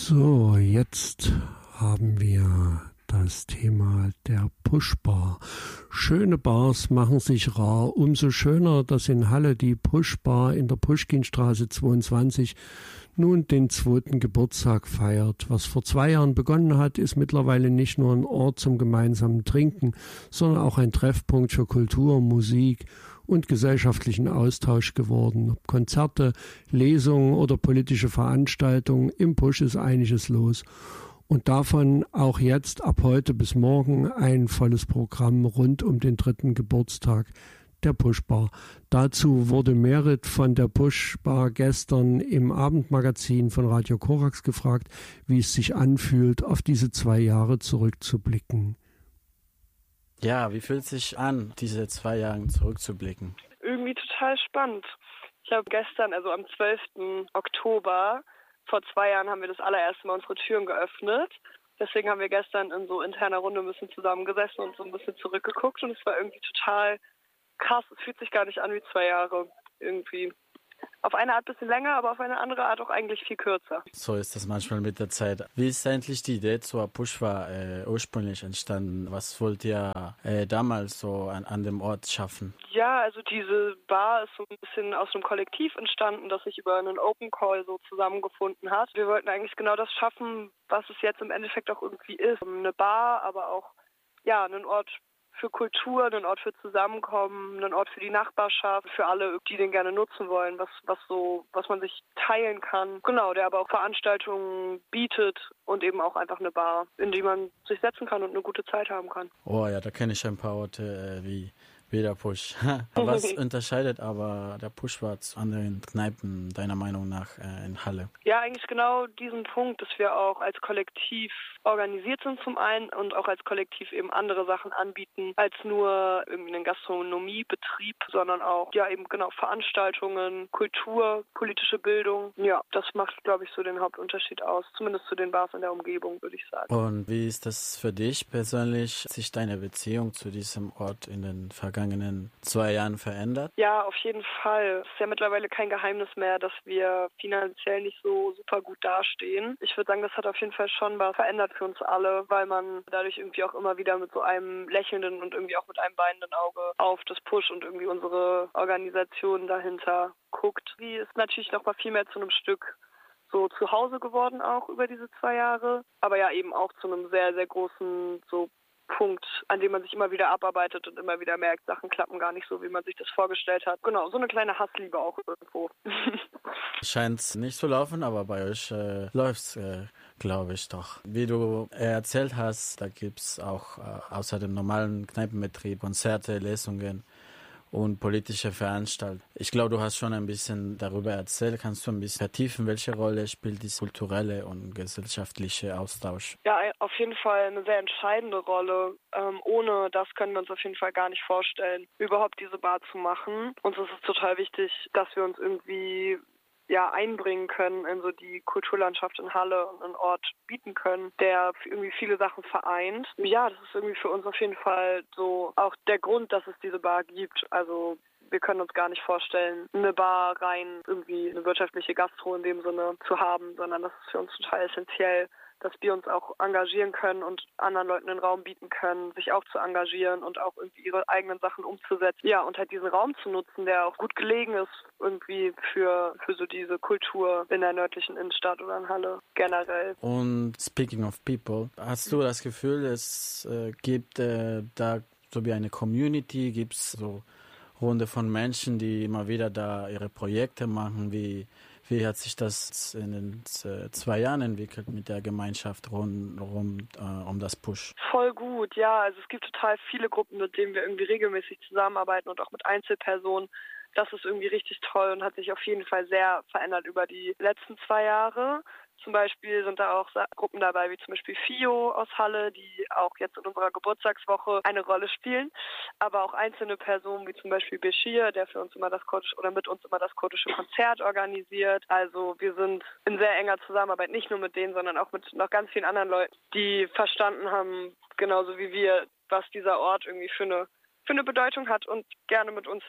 So, jetzt haben wir das Thema der Pushbar. Schöne Bars machen sich rar. Umso schöner, dass in Halle die Pushbar in der Puschkinstraße 22 nun den 2. Geburtstag feiert. Was vor 2 Jahren begonnen hat, ist mittlerweile nicht nur ein Ort zum gemeinsamen Trinken, sondern auch ein Treffpunkt für Kultur, Musik und gesellschaftlichen Austausch geworden. Ob Konzerte, Lesungen oder politische Veranstaltungen, im Pusch ist einiges los. Und davon auch jetzt ab heute bis morgen ein volles Programm rund um den 3. Geburtstag der Pushbar. Dazu wurde Merit von der Pushbar gestern im Abendmagazin von Radio Korax gefragt, wie es sich anfühlt, auf diese 2 Jahre zurückzublicken. Ja, wie fühlt es sich an, diese 2 Jahre zurückzublicken? Irgendwie total spannend. Ich habe gestern, also am 12. Oktober, vor 2 Jahren haben wir das allererste Mal unsere Türen geöffnet. Deswegen haben wir gestern in so interner Runde ein bisschen zusammengesessen und so ein bisschen zurückgeguckt. Und es war irgendwie total krass. Es fühlt sich gar nicht an wie 2 Jahre irgendwie. Auf eine Art ein bisschen länger, aber auf eine andere Art auch eigentlich viel kürzer. So ist das manchmal mit der Zeit. Wie ist eigentlich die Idee zur Pushbar ursprünglich entstanden? Was wollt ihr damals so an dem Ort schaffen? Ja, also diese Bar ist so ein bisschen aus einem Kollektiv entstanden, das sich über einen Open Call so zusammengefunden hat. Wir wollten eigentlich genau das schaffen, was es jetzt im Endeffekt auch irgendwie ist. Eine Bar, aber auch ja, einen Ort für Kultur, einen Ort für Zusammenkommen, einen Ort für die Nachbarschaft, für alle, die den gerne nutzen wollen, was man sich teilen kann. Genau, der aber auch Veranstaltungen bietet und eben auch einfach eine Bar, in die man sich setzen kann und eine gute Zeit haben kann. Oh ja, da kenne ich ein paar Orte wie der Push. Was unterscheidet aber der Pushbar zu anderen Kneipen deiner Meinung nach in Halle? Ja, eigentlich genau diesen Punkt, dass wir auch als Kollektiv organisiert sind zum einen und auch als Kollektiv eben andere Sachen anbieten als nur irgendwie einen Gastronomiebetrieb, sondern auch ja eben genau Veranstaltungen, Kultur, politische Bildung. Ja, das macht, glaube ich, so den Hauptunterschied aus, zumindest zu den Bars in der Umgebung, würde ich sagen. Und wie ist das für dich persönlich? Hat sich deine Beziehung zu diesem Ort in den vergangenen 2 Jahren verändert? Ja, auf jeden Fall. Es ist ja mittlerweile kein Geheimnis mehr, dass wir finanziell nicht so super gut dastehen. Ich würde sagen, das hat auf jeden Fall schon was verändert für uns alle, weil man dadurch irgendwie auch immer wieder mit so einem lächelnden und irgendwie auch mit einem weinenden Auge auf das Push und irgendwie unsere Organisation dahinter guckt. Die ist natürlich noch mal viel mehr zu einem Stück so zu Hause geworden auch über diese 2 Jahre, aber ja eben auch zu einem sehr, sehr großen so Punkt, an dem man sich immer wieder abarbeitet und immer wieder merkt, Sachen klappen gar nicht so, wie man sich das vorgestellt hat. Genau, so eine kleine Hassliebe auch irgendwo. Scheint nicht zu laufen, aber bei euch läuft's, glaube ich doch. Wie du erzählt hast, da gibt's auch außer dem normalen Kneipenbetrieb Konzerte, Lesungen und politische Veranstaltungen. Ich glaube, du hast schon ein bisschen darüber erzählt. Kannst du ein bisschen vertiefen, welche Rolle spielt dieser kulturelle und gesellschaftliche Austausch? Ja, auf jeden Fall eine sehr entscheidende Rolle. Ohne das können wir uns auf jeden Fall gar nicht vorstellen, überhaupt diese Bar zu machen. Uns ist es total wichtig, dass wir uns irgendwie einbringen können in so die Kulturlandschaft in Halle und einen Ort bieten können, der irgendwie viele Sachen vereint. Ja, das ist irgendwie für uns auf jeden Fall so auch der Grund, dass es diese Bar gibt. Also wir können uns gar nicht vorstellen, eine Bar rein irgendwie eine wirtschaftliche Gastro in dem Sinne zu haben, sondern das ist für uns total essentiell, dass wir uns auch engagieren können und anderen Leuten einen Raum bieten können, sich auch zu engagieren und auch irgendwie ihre eigenen Sachen umzusetzen. Ja, und halt diesen Raum zu nutzen, der auch gut gelegen ist irgendwie für so diese Kultur in der nördlichen Innenstadt oder in Halle generell. Und speaking of people, hast du das Gefühl, es gibt da so wie eine Community, gibt es so Runde von Menschen, die immer wieder da ihre Projekte machen, wie hat sich das in den 2 Jahren entwickelt mit der Gemeinschaft rund um das Push? Voll gut, ja. Also es gibt total viele Gruppen, mit denen wir irgendwie regelmäßig zusammenarbeiten und auch mit Einzelpersonen. Das ist irgendwie richtig toll und hat sich auf jeden Fall sehr verändert über die letzten 2 Jahre. Zum Beispiel sind da auch Gruppen dabei, wie zum Beispiel FIO aus Halle, die auch jetzt in unserer Geburtstagswoche eine Rolle spielen. Aber auch einzelne Personen, wie zum Beispiel Bashir, der für uns immer mit uns immer das kurdische Konzert organisiert. Also wir sind in sehr enger Zusammenarbeit, nicht nur mit denen, sondern auch mit noch ganz vielen anderen Leuten, die verstanden haben, genauso wie wir, was dieser Ort irgendwie für eine Bedeutung hat und gerne mit uns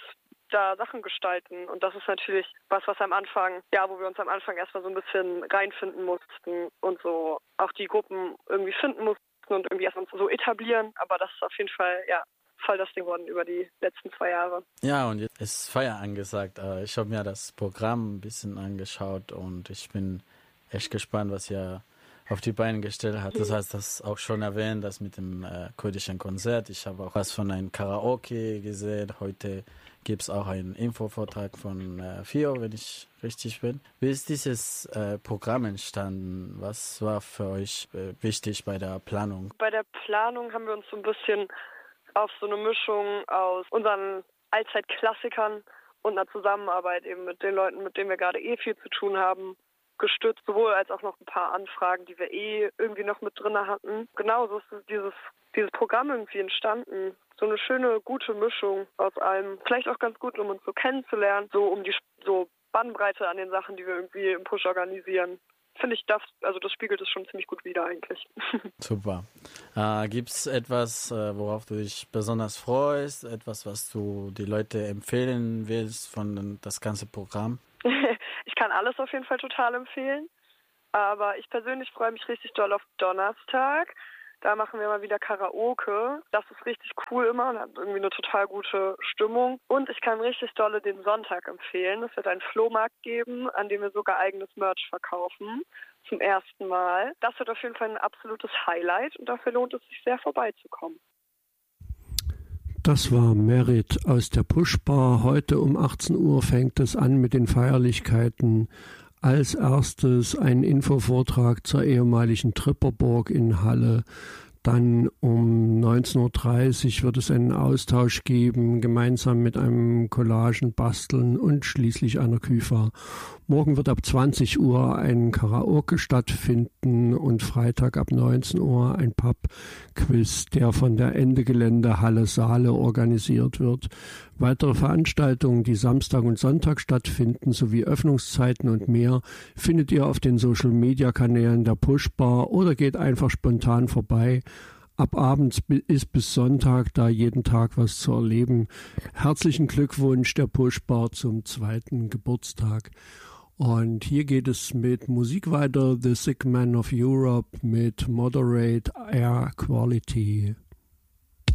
da Sachen gestalten. Und das ist natürlich was am Anfang, wo wir uns am Anfang erstmal so ein bisschen reinfinden mussten und so auch die Gruppen irgendwie finden mussten und irgendwie erstmal so etablieren. Aber das ist auf jeden Fall, voll das Ding geworden über die letzten 2 Jahre. Ja, und jetzt ist Feier angesagt. Ich habe mir das Programm ein bisschen angeschaut und ich bin echt gespannt, was ihr auf die Beine gestellt habt. Das heißt, das auch schon erwähnt, das mit dem kurdischen Konzert. Ich habe auch was von einem Karaoke gesehen. Heute gibt es auch einen Infovortrag von FIO, wenn ich richtig bin. Wie ist dieses Programm entstanden? Was war für euch wichtig bei der Planung? Bei der Planung haben wir uns so ein bisschen auf so eine Mischung aus unseren Allzeitklassikern und einer Zusammenarbeit eben mit den Leuten, mit denen wir gerade viel zu tun haben, gestützt, sowohl als auch noch ein paar Anfragen, die wir irgendwie noch mit drin hatten. Genau, so ist dieses Programm irgendwie entstanden. So eine schöne, gute Mischung aus allem. Vielleicht auch ganz gut, um uns so kennenzulernen, so um die so Bandbreite an den Sachen, die wir irgendwie im Push organisieren. Finde ich, das spiegelt es schon ziemlich gut wider eigentlich. Super. Gibt es etwas, worauf du dich besonders freust? Etwas, was du die Leute empfehlen willst von das ganze Programm? Ich kann alles auf jeden Fall total empfehlen, aber ich persönlich freue mich richtig doll auf Donnerstag. Da machen wir mal wieder Karaoke. Das ist richtig cool immer und hat irgendwie eine total gute Stimmung. Und ich kann richtig dolle den Sonntag empfehlen. Es wird einen Flohmarkt geben, an dem wir sogar eigenes Merch verkaufen. Zum ersten Mal. Das wird auf jeden Fall ein absolutes Highlight und dafür lohnt es sich sehr, vorbeizukommen. Das war Merit aus der Pushbar. Heute um 18 Uhr fängt es an mit den Feierlichkeiten. Als erstes ein Infovortrag zur ehemaligen Tripperburg in Halle. Dann um 19.30 Uhr wird es einen Austausch geben, gemeinsam mit einem Collagen basteln und schließlich einer Küfa. Morgen wird ab 20 Uhr ein Karaoke stattfinden und Freitag ab 19 Uhr ein Pub-Quiz, der von der Ende Gelände Halle Saale organisiert wird. Weitere Veranstaltungen, die Samstag und Sonntag stattfinden, sowie Öffnungszeiten und mehr, findet ihr auf den Social-Media-Kanälen der Pushbar oder geht einfach spontan vorbei. Ab abends ist bis Sonntag da jeden Tag was zu erleben. Herzlichen Glückwunsch der Pushbar zum 2. Geburtstag. Und hier geht es mit Musik weiter. The Sick Man of Europe mit Moderate Air Quality.